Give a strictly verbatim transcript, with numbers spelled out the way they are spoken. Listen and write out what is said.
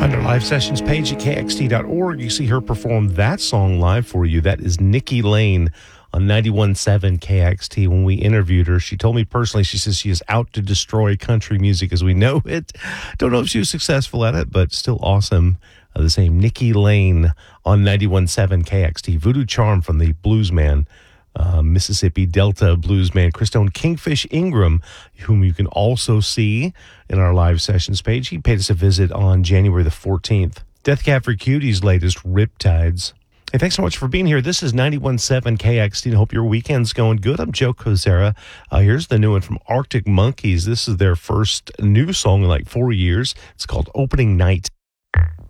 On our live sessions page at K X T dot org, you see her perform that song live for you. That is Nikki Lane on ninety-one point seven K X T. When we interviewed her, she told me personally, she says she is out to destroy country music as we know it. Don't know if she was successful at it, but still awesome. Uh, the same Nikki Lane on ninety-one point seven K X T. Voodoo Charm from the Bluesman, uh, Mississippi Delta Bluesman, Christone Kingfish Ingram, whom you can also see in our live sessions page. He paid us a visit on January the fourteenth. Death Cab for Cutie's latest, Riptides. Hey, thanks so much for being here. This is ninety-one point seven K X T. I hope your weekend's going good. I'm Joe Kozera. Uh, here's the new one from Arctic Monkeys. This is their first new song in like four years. It's called Opening Night.